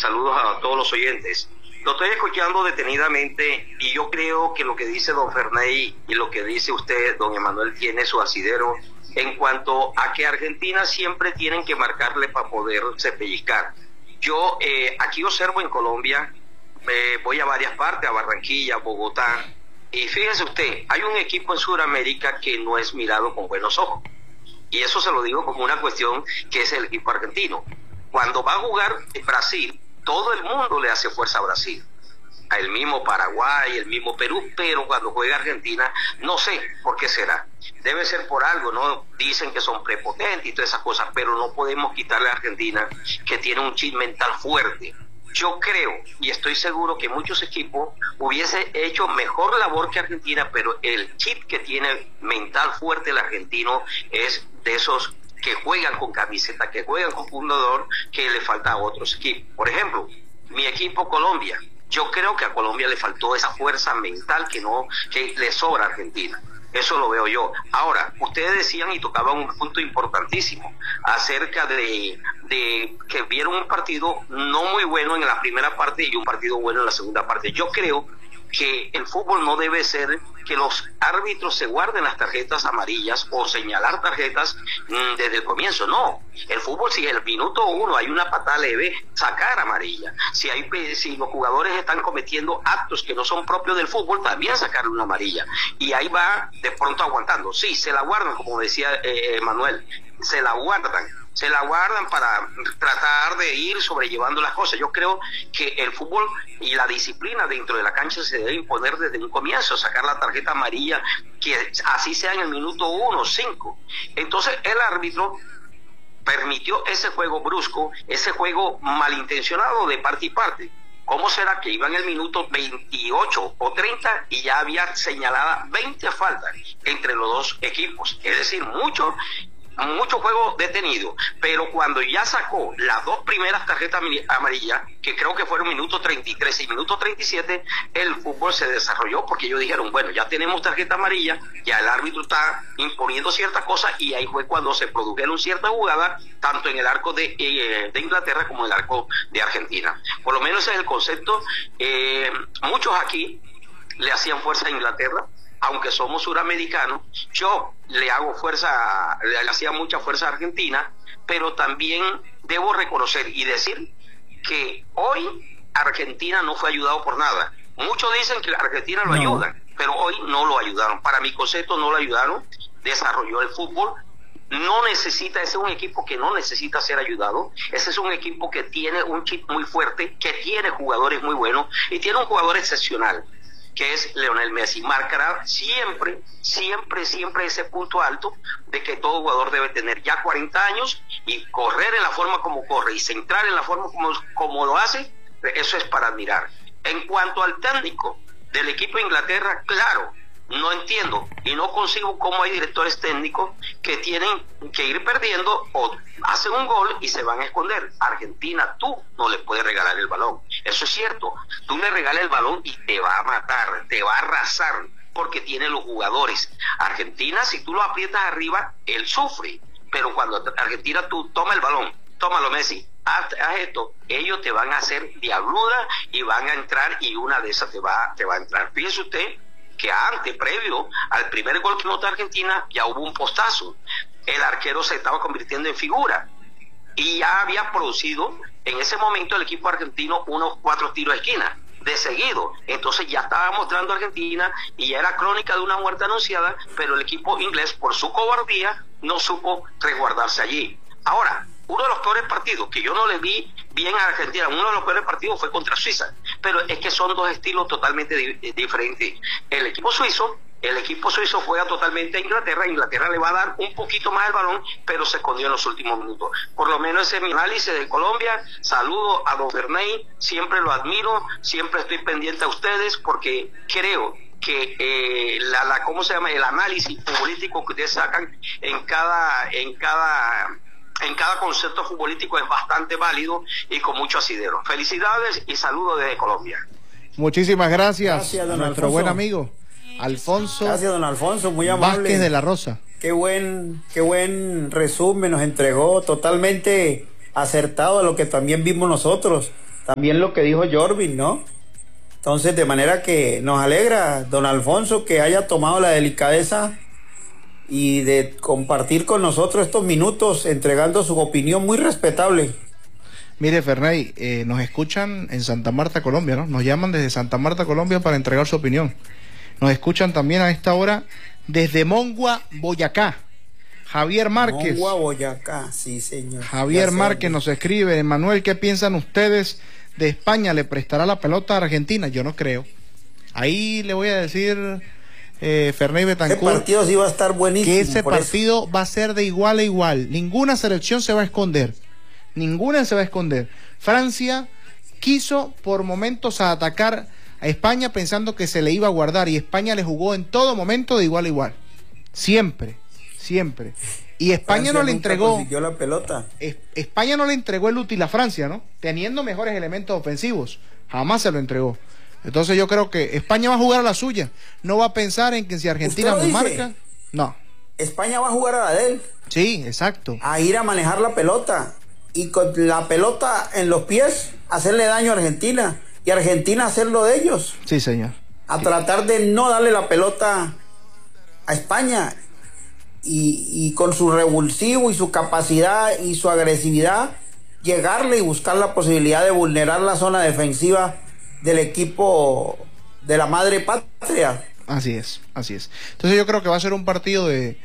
saludos a todos los oyentes. Lo estoy escuchando detenidamente y yo creo que lo que dice don Ferney y lo que dice usted, don Emanuel, tiene su asidero en cuanto a que Argentina siempre tienen que marcarle para poderse pellizcar. Yo aquí observo en Colombia, voy a varias partes, a Barranquilla, Bogotá, y fíjese usted, hay un equipo en Sudamérica que no es mirado con buenos ojos. Y eso se lo digo como una cuestión que es el equipo argentino. Cuando va a jugar Brasil, todo el mundo le hace fuerza a Brasil. El mismo Paraguay, el mismo Perú, pero cuando juega Argentina, no sé por qué será. Debe ser por algo, ¿no? Dicen que son prepotentes y todas esas cosas, pero no podemos quitarle a Argentina, que tiene un chip mental fuerte. Yo creo y estoy seguro que muchos equipos hubiese hecho mejor labor que Argentina, pero el chip que tiene mental fuerte el argentino es de esos que juegan con camiseta, que juegan con fundador, que le falta a otros equipos. Por ejemplo, mi equipo Colombia, yo creo que a Colombia le faltó esa fuerza mental que le sobra a Argentina. Eso lo veo yo. Ahora, ustedes decían y tocaban un punto importantísimo acerca de que vieron un partido no muy bueno en la primera parte y un partido bueno en la segunda parte. Yo creo que el fútbol no debe ser que los árbitros se guarden las tarjetas amarillas o señalar tarjetas desde el comienzo. No, el fútbol, si en el minuto 1 hay una patada leve, sacar amarilla. Si los jugadores están cometiendo actos que no son propios del fútbol, también sacar una amarilla. Y ahí va de pronto aguantando. Sí, se la guardan, como decía Manuel, se la guardan para tratar de ir sobrellevando las cosas. Yo creo que el fútbol y la disciplina dentro de la cancha se debe imponer desde un comienzo, sacar la tarjeta amarilla, que así sea en el minuto 1, 5. Entonces el árbitro permitió ese juego brusco, ese juego malintencionado de parte y parte. ¿Cómo será que iba en el minuto 28 o 30 y ya había señalada 20 faltas entre los dos equipos? Es decir, mucho juego detenido, pero cuando ya sacó las dos primeras tarjetas amarillas, que creo que fueron minuto 33 y minuto 37, el fútbol se desarrolló, porque ellos dijeron, bueno, ya tenemos tarjeta amarilla, ya el árbitro está imponiendo ciertas cosas, y ahí fue cuando se produjeron ciertas jugadas, tanto en el arco de Inglaterra como en el arco de Argentina. Por lo menos ese es el concepto. Muchos aquí le hacían fuerza a Inglaterra, aunque somos suramericanos. Yo le hacía mucha fuerza a Argentina, pero también debo reconocer y decir que hoy Argentina no fue ayudado por nada. Muchos dicen que Argentina lo ayudan, pero hoy no lo ayudaron. Para mi concepto no lo ayudaron. Desarrolló el fútbol. No necesita, ese es un equipo que no necesita ser ayudado. Ese es un equipo que tiene un chip muy fuerte, que tiene jugadores muy buenos y tiene un jugador excepcional, que es Lionel Messi. Marcará siempre ese punto alto de que todo jugador debe tener ya 40 años y correr en la forma como corre y centrar en la forma como lo hace. Eso es para admirar. En cuanto al técnico del equipo de Inglaterra, claro, no entiendo y no consigo cómo hay directores técnicos que tienen que ir perdiendo o hacen un gol y se van a esconder. Argentina, tú no le puedes regalar el balón. Eso es cierto. Tú le regalas el balón y te va a matar, te va a arrasar, porque tiene los jugadores. Argentina, si tú lo aprietas arriba, él sufre. Pero cuando Argentina tú toma el balón, tómalo Messi, haz esto, ellos te van a hacer diabluda y van a entrar, y una de esas te va a entrar. Fíjese usted que previo al primer gol que nota Argentina, ya hubo un postazo. El arquero se estaba convirtiendo en figura y ya había producido en ese momento el equipo argentino unos 4 tiros de esquina de seguido. Entonces ya estaba mostrando Argentina y ya era crónica de una muerte anunciada, pero el equipo inglés, por su cobardía, no supo resguardarse allí. Ahora, uno de los peores partidos que yo no le vi bien a Argentina, uno de los peores partidos fue contra Suiza, pero es que son dos estilos totalmente diferentes. El equipo suizo juega totalmente a Inglaterra. Inglaterra le va a dar un poquito más el balón, pero se escondió en los últimos minutos. Por lo menos ese es mi análisis de Colombia. Saludo a don Ferney, siempre lo admiro, siempre estoy pendiente a ustedes, porque creo que el análisis futbolístico que ustedes sacan en cada concepto futbolístico es bastante válido y con mucho asidero. Felicidades y saludos desde Colombia. Muchísimas gracias don a nuestro Alfonso. buen amigo Alfonso. Gracias, don Alfonso, muy amable. Vázquez de la Rosa. Qué buen resumen nos entregó, totalmente acertado a lo que también vimos nosotros. también lo que dijo Jorvin, ¿no? Entonces, de manera que nos alegra, don Alfonso, que haya tomado la delicadeza y de compartir con nosotros estos minutos, entregando su opinión muy respetable. Mire, Ferney, nos escuchan en Santa Marta, Colombia, ¿no? Nos llaman desde Santa Marta, Colombia, para entregar su opinión. Nos escuchan también a esta hora desde Mongua, Boyacá. Javier Márquez. Mongua, Boyacá, sí, señor. Javier Márquez nos escribe: Manuel, ¿qué piensan ustedes de España? ¿Le prestará la pelota a Argentina? Yo no creo. Ahí le voy a decir, Ferney Betancourt, ese partido sí va a estar buenísimo. Que ese partido va a ser de igual a igual. Ninguna selección se va a esconder. Ninguna se va a esconder. Francia quiso por momentos a atacar a España pensando que se le iba a guardar, y España le jugó en todo momento de igual a igual. Siempre, siempre. Y España Francia no le entregó consiguió la pelota. España no le entregó el útil a Francia, ¿no? Teniendo mejores elementos ofensivos. Jamás se lo entregó. Entonces yo creo que España va a jugar a la suya. No va a pensar en que si Argentina nos marca. No. España va a jugar a la de él. Sí, exacto. A ir a manejar la pelota. Y con la pelota en los pies, hacerle daño a Argentina. Y Argentina hacerlo de ellos. Sí, señor. A tratar de no darle la pelota a España. Y con su revulsivo y su capacidad y su agresividad, llegarle y buscar la posibilidad de vulnerar la zona defensiva del equipo de la madre patria. Así es, así es. Entonces yo creo que va a ser un partido de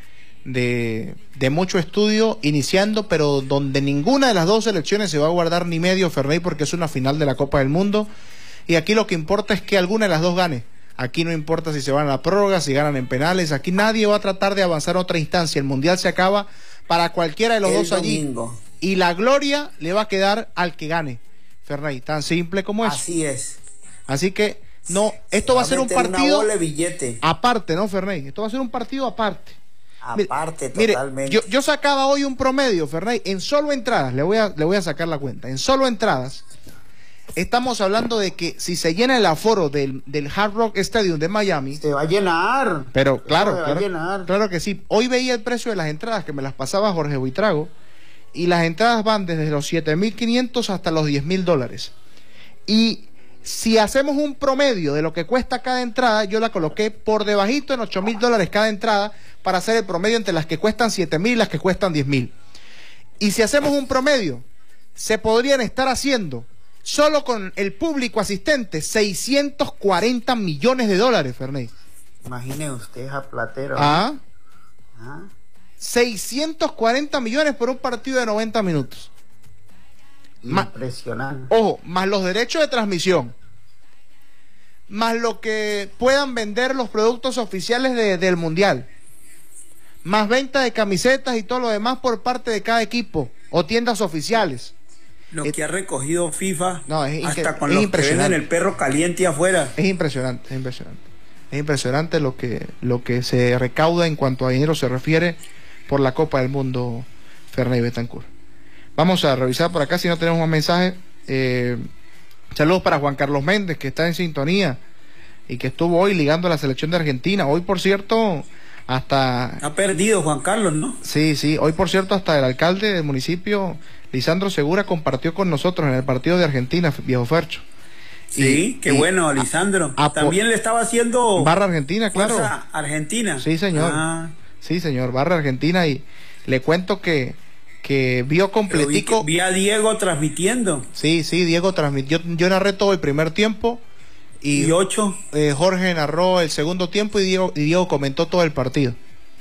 mucho estudio iniciando, pero donde ninguna de las dos selecciones se va a guardar ni medio, Ferney, porque es una final de la Copa del Mundo, y aquí lo que importa es que alguna de las dos gane. Aquí no importa si se van a la prórroga, si ganan en penales, aquí nadie va a tratar de avanzar a otra instancia. El Mundial se acaba para cualquiera de los dos domingo. Allí, y la gloria le va a quedar al que gane, Ferney, tan simple como eso. Así es. Así que no, esto va a ser un partido billete aparte, ¿no, Ferney? Esto va a ser un partido aparte. Aparte, totalmente. Mire, yo sacaba hoy un promedio, Ferney, en solo entradas, le voy a sacar la cuenta, en solo entradas, estamos hablando de que si se llena el aforo del Hard Rock Stadium de Miami, se va a llenar. Pero claro que sí. Hoy veía el precio de las entradas, que me las pasaba Jorge Buitrago, y las entradas van desde los 7.500 hasta los $10.000. Y si hacemos un promedio de lo que cuesta cada entrada, yo la coloqué por debajito en $8.000 cada entrada, para hacer el promedio entre las que cuestan 7.000 y las que cuestan 10.000. Y si hacemos un promedio, se podrían estar haciendo, solo con el público asistente, $640 millones, Ferney. Imagine usted a Platero. 640 millones por un partido de 90 minutos. Impresionante. Ojo, más los derechos de transmisión, más lo que puedan vender los productos oficiales del Mundial, más venta de camisetas y todo lo demás por parte de cada equipo o tiendas oficiales. Lo que ha recogido FIFA, hasta con es los que venden el perro caliente afuera. Es impresionante, es impresionante. Es impresionante lo que se recauda en cuanto a dinero se refiere por la Copa del Mundo, Ferney Betancourt. Vamos a revisar por acá si no tenemos más mensajes. Saludos para Juan Carlos Méndez, que está en sintonía y que estuvo hoy ligando a la selección de Argentina. Hoy, por cierto, ha perdido Juan Carlos, ¿no? Sí. Hoy, por cierto, hasta el alcalde del municipio, Lisandro Segura, compartió con nosotros en el partido de Argentina, Viejo Fercho. Sí, qué bueno, Lisandro. También le estaba haciendo barra Argentina, claro. Argentina. Sí, señor. Sí, señor, barra Argentina. Y le cuento que vio completico. Vi a Diego transmitiendo. Sí, Diego transmitió. Yo narré todo el primer tiempo. Y 8. Jorge narró el segundo tiempo y Diego comentó todo el partido.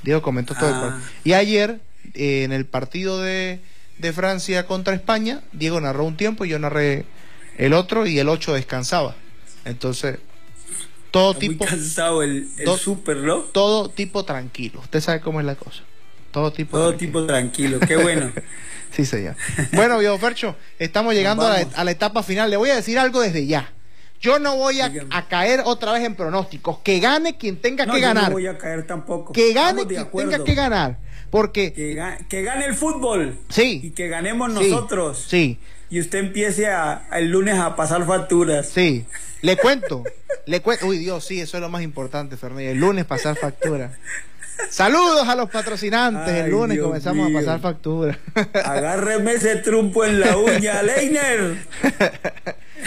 Y ayer, en el partido de Francia contra España, Diego narró un tiempo y yo narré el otro, y el 8 descansaba. Entonces, todo tipo... Muy cansado el súper, ¿no? Todo tipo tranquilo. Usted sabe cómo es la cosa. Todo tipo tranquilo. Qué bueno. Sí, señor. Bueno, Viejo Fercho, estamos llegando a la etapa final. Le voy a decir algo desde ya. Yo no voy a caer otra vez en pronósticos. Que gane quien tenga que ganar. Yo no voy a caer tampoco. Que gane quien tenga que ganar. Porque... Que gane el fútbol. Sí. Y que ganemos nosotros. Sí. Y usted empiece el lunes a pasar facturas. Sí. Le cuento. Uy, Dios, sí, eso es lo más importante, Fernando. El lunes pasar facturas. Saludos a los patrocinantes. El lunes Dios comenzamos mío. A pasar facturas. Agárreme ese trumpo en la uña, Leiner.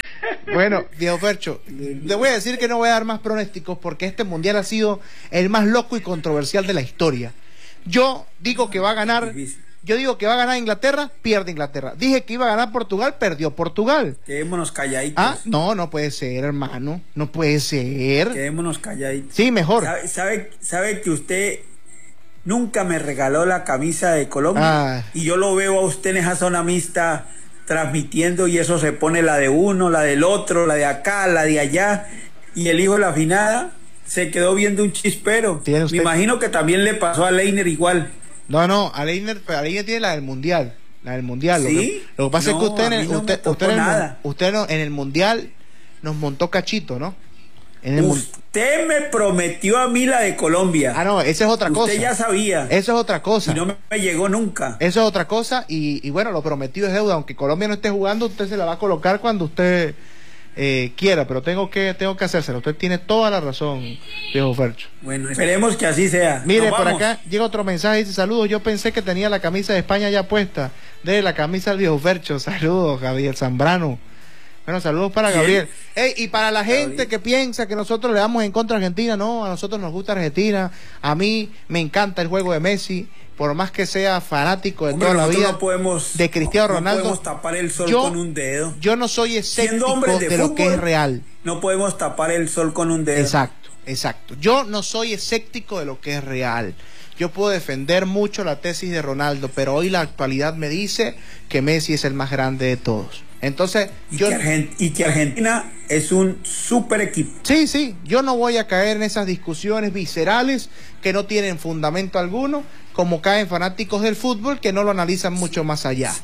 Bueno, viejo Fercho, le voy a decir que no voy a dar más pronósticos porque este mundial ha sido el más loco y controversial de la historia. Yo digo que va a ganar. Yo digo que va a ganar Inglaterra, pierde Inglaterra. Dije que iba a ganar Portugal, perdió Portugal. Quedémonos calladitos. Ah, no puede ser, hermano. No puede ser. Quedémonos calladitos. Sí, mejor. ¿Sabe que usted nunca me regaló la camisa de Colombia? Y yo lo veo a usted en esa zona mixta transmitiendo y eso se pone la de uno, la del otro, la de acá, la de allá. Y el hijo de la finada se quedó viendo un chispero. Me imagino que también le pasó a Leiner igual. No, a Leiner tiene la del mundial. La del mundial. ¿Sí? Lo que pasa es que usted en el mundial nos montó cachito, ¿no? Usted me prometió a mí la de Colombia. Ah, no, esa es otra cosa. Usted ya sabía. Eso es otra cosa. Y no me llegó nunca. Eso es otra cosa y bueno, lo prometido es deuda. Aunque Colombia no esté jugando, usted se la va a colocar cuando usted quiera, pero tengo que hacérselo. Usted tiene toda la razón, viejo Fercho. Bueno, esperemos que así sea. Mire, por acá llega otro mensaje, dice: saludos, yo pensé que tenía la camisa de España ya puesta. De la camisa del viejo Fercho. Saludos, Gabriel Zambrano. Bueno, saludos para Gabriel. Y para la gente que piensa que nosotros le damos en contra a Argentina, no, a nosotros nos gusta Argentina. A mí me encanta el juego de Messi, por más que sea fanático de toda la vida de Cristiano Ronaldo. No podemos tapar el sol con un dedo. Yo no soy escéptico de lo que es real. No podemos tapar el sol con un dedo. Exacto. Yo no soy escéptico de lo que es real. Yo puedo defender mucho la tesis de Ronaldo, pero hoy la actualidad me dice que Messi es el más grande de todos. Entonces, que Argentina es un super equipo. Sí, yo no voy a caer en esas discusiones viscerales que no tienen fundamento alguno, como caen fanáticos del fútbol que no lo analizan mucho más allá.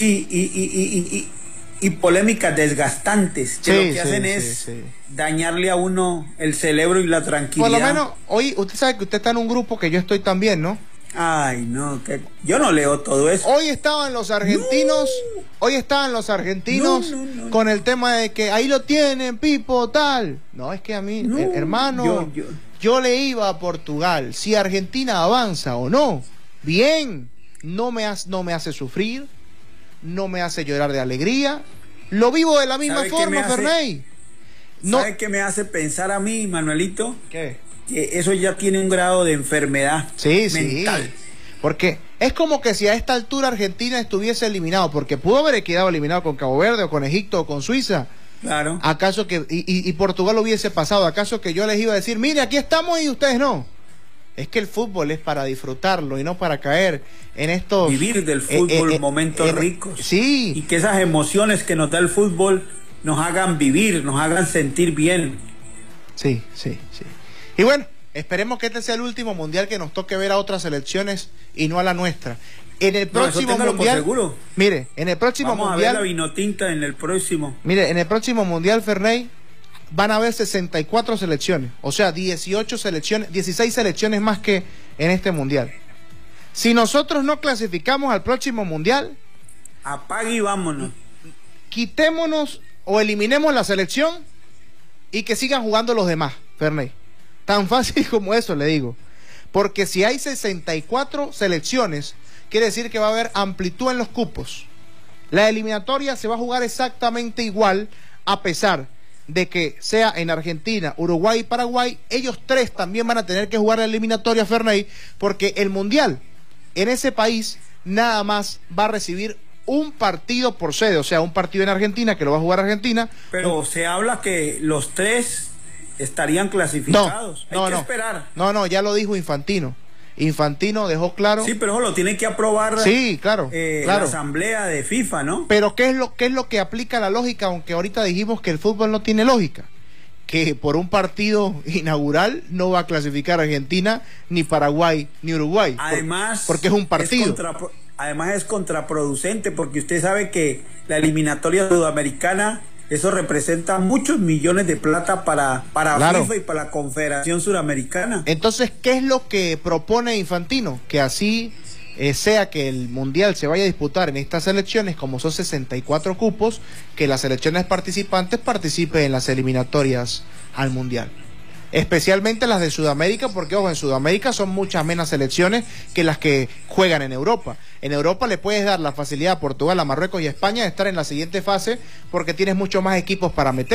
Y polémicas desgastantes que lo que hacen es dañarle a uno el cerebro y la tranquilidad. Por lo menos, hoy usted sabe que usted está en un grupo que yo estoy también, ¿no? Ay, no, que yo no leo todo eso. Hoy estaban los argentinos, con el tema de que ahí lo tienen, Pipo, tal. No, es que a mí, hermano, yo le iba a Portugal. Si Argentina avanza o no, bien, no me hace sufrir, no me hace llorar de alegría. Lo vivo de la misma forma, Ferney. ¿Sabe qué me hace pensar a mí, Manuelito? ¿Qué? Que eso ya tiene un grado de enfermedad mental. Sí, porque es como que si a esta altura Argentina estuviese eliminado, porque pudo haber quedado eliminado con Cabo Verde o con Egipto o con Suiza. Claro. ¿Acaso que y Portugal lo hubiese pasado? ¿Acaso que yo les iba a decir, mire, aquí estamos y ustedes no? Es que el fútbol es para disfrutarlo y no para caer en estos... Vivir del fútbol momentos ricos. Sí. Y que esas emociones que nos da el fútbol nos hagan vivir, nos hagan sentir bien. Sí. Y bueno, esperemos que este sea el último mundial que nos toque ver a otras selecciones y no a la nuestra. En el próximo mundial, seguro. Mire, en el próximo mundial, mundial, a ver la vinotinta en el próximo. Mire, en el próximo mundial, Ferney, van a haber 64 selecciones, o sea, 16 selecciones más que en este mundial. Si nosotros no clasificamos al próximo mundial, apague y vámonos. Quitémonos o eliminemos la selección y que sigan jugando los demás, Ferney. Tan fácil como eso, le digo. Porque si hay 64 selecciones, quiere decir que va a haber amplitud en los cupos. La eliminatoria se va a jugar exactamente igual, a pesar de que sea en Argentina, Uruguay y Paraguay. Ellos tres también van a tener que jugar la eliminatoria, Ferney, porque el mundial en ese país nada más va a recibir un partido por sede, o sea, un partido en Argentina que lo va a jugar Argentina. Pero se habla que los tres estarían clasificados. Hay que esperar. No, ya lo dijo Infantino. Infantino dejó claro. Sí, pero eso lo tiene que aprobar. Sí, claro. La asamblea de FIFA, ¿no? Pero ¿qué es lo que aplica la lógica? Aunque ahorita dijimos que el fútbol no tiene lógica. Que por un partido inaugural no va a clasificar Argentina, ni Paraguay, ni Uruguay. Además, porque es un partido. Además es contraproducente, porque usted sabe que la eliminatoria sudamericana, eso representa muchos millones de plata para FIFA y para la Confederación Suramericana. Entonces, ¿qué es lo que propone Infantino? Que así sea que el Mundial se vaya a disputar en estas elecciones, como son 64 cupos, que las selecciones participantes participen en las eliminatorias al Mundial. Especialmente las de Sudamérica, porque ojo, en Sudamérica son muchas menos selecciones que las que juegan en Europa. En Europa le puedes dar la facilidad a Portugal, a Marruecos y a España de estar en la siguiente fase, porque tienes mucho más equipos para meter.